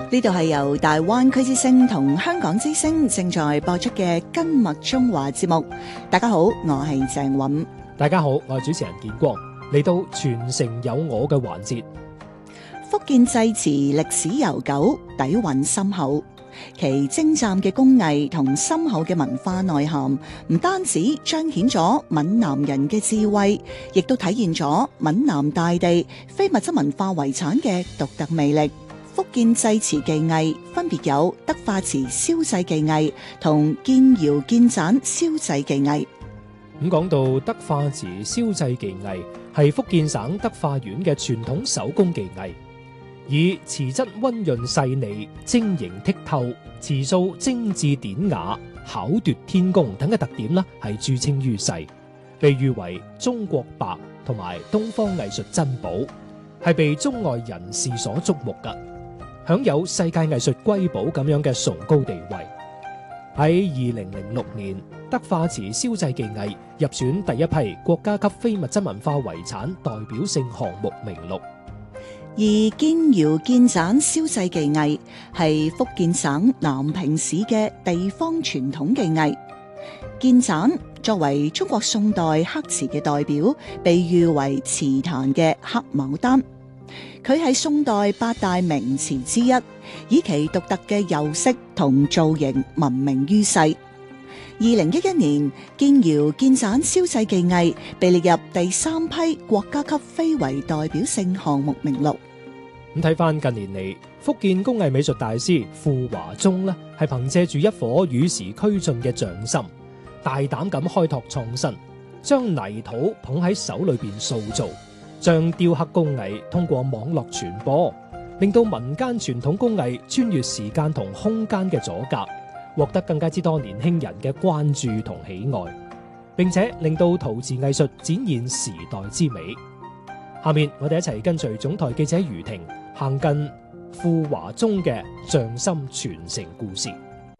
呢度係由大灣區之聲同香港之聲正在播出嘅根脈中華節目。大家好，我係鄭韻。 大家好，我係主持人建光。嚟到傳承有我嘅環節。 福建製瓷歷史悠久，底蘊深厚，其精湛嘅工藝同深厚嘅文化內涵，唔單止彰顯咗閩南人嘅智慧，亦都體現咗閩南大地非物質文化遺產嘅獨特魅力。福建製瓷技藝分別有德化瓷燒製技藝同建窯建盞燒製技藝。 咁講到德化瓷燒製技藝，係福建省德化縣嘅傳統手工技藝，以瓷質溫潤細膩、晶瑩剔透、瓷素精緻典雅、巧奪天工等嘅特點啦，係著稱於世，被譽為中國白同埋東方藝術珍寶，係被中外人士所矚目㗎，享有世界藝術瑰寶咁樣嘅崇高地位。喺2006年，德化瓷燒製技藝入選第一批國家級非物質文化遺產代表性項目名錄。 而建窯建盞燒製技藝係福建省南平市嘅地方傳統技藝。建盞作為中國宋代黑瓷嘅代表，被譽為瓷壇嘅黑牡丹。佢係宋代八大名瓷之一，以其獨特嘅釉色同造型聞名於世。2011年，建窯建盞燒製技藝被列入第3批國家級非遺代表性項目名錄。 咁睇翻近年嚟，福建工藝美術大師傅華中呢，係憑借住一顆與時俱進嘅匠心，大膽咁開拓創新，將泥土捧喺手裏邊塑造，將雕刻工藝通過網絡傳播，令到民間傳統工藝穿越時間同空間嘅阻隔，獲得更加之多年輕人嘅關注同喜愛，並且令到陶瓷藝術展現時代之美。下面我哋一齊跟隨總台記者余婷行近傅華中嘅匠心傳承故事。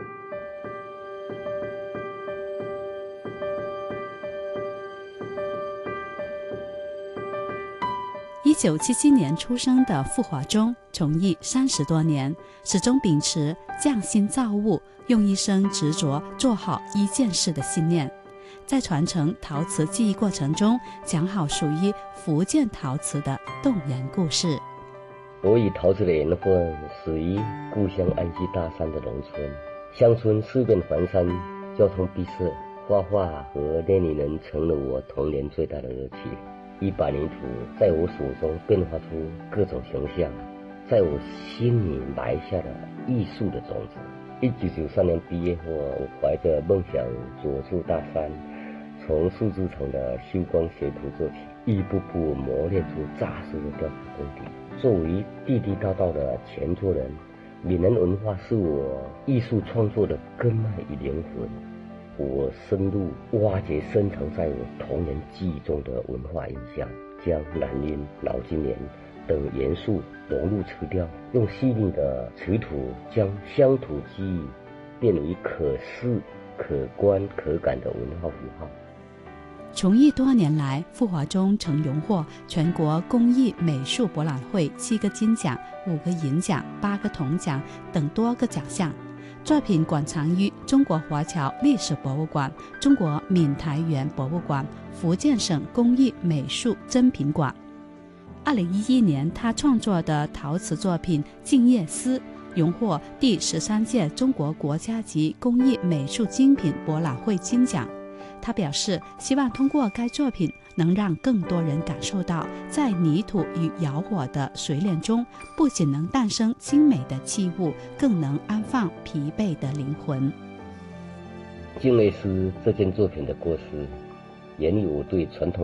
1977年出生的傅華中，從藝30多年，始終秉持匠心造物，用一生執着做好一件事的信念。在傳承陶瓷技藝過程中，講好屬於福建陶瓷的動人故事。 我與陶瓷的緣分始於故鄉安溪大山的農村，鄉村四面環山，交通閉塞，畫畫和練泥人成了我童年最大的樂趣。一把泥土在我手中變化出各種形象，在我心裡埋下了藝術的種子。1993年畢業後，我懷着夢想走出大山，從樹枝層的修光學徒做起，一步步磨練出紮實的雕刻功底。作為地地道道的泉州人，閩南文化是我藝術創作的根脈與靈魂。我深入挖掘深藏在我童年記憶中的文化印象，將南音、老金蓮等元素融入瓷雕，用細膩的瓷土將鄉土記憶變為可視、可觀、可感的文化符號。 從藝多年來，傅華中曾榮獲全國工藝美術博覽會7個金獎、5個銀獎、8個銅獎等多個獎項。作品館藏於中國華僑歷史博物館、中國閩台園博物館、福建省工藝美術珍品館。2011年，他創作的陶瓷作品《靜夜思》榮獲第13屆中國國家級工藝美術精品博覽會金獎。他表示，希望通過該作品能讓更多人感受到，在泥土與窯火的水煉中，不僅能誕生精美的器物，更能安放疲憊的靈魂。 靜夜思這件作品的構思，源於我對傳統